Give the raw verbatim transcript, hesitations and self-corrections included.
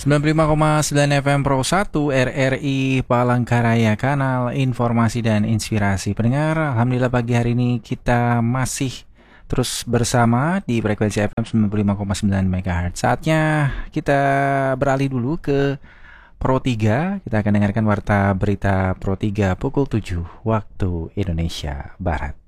sembilan puluh lima koma sembilan F M Pro satu R R I Palangkaraya, kanal informasi dan inspirasi pendengar. Alhamdulillah pagi hari ini kita masih terus bersama di frekuensi F M sembilan puluh lima koma sembilan MHz. Saatnya kita beralih dulu ke Pro tiga. Kita akan dengarkan warta berita Pro tiga pukul tujuh waktu Indonesia Barat.